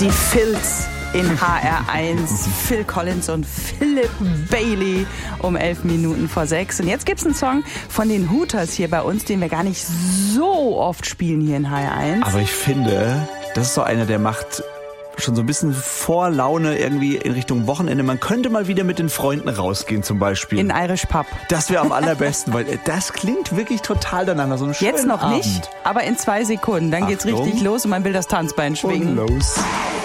Die Phils in HR1. Phil Collins und Philip Bailey um 11 Minuten vor 6. Und jetzt gibt's einen Song von den Hooters hier bei uns, den wir gar nicht so oft spielen hier in HR1. Aber ich finde, das ist so einer, der macht schon so ein bisschen Vorlaune irgendwie in Richtung Wochenende. Man könnte mal wieder mit den Freunden rausgehen zum Beispiel. In Irish Pub. Das wäre am allerbesten, weil das klingt wirklich total danach. So einen schönen Jetzt noch Abend. nicht, aber in 2 Sekunden. Dann geht's Achtung. richtig los und man will das Tanzbein schwingen. Und los.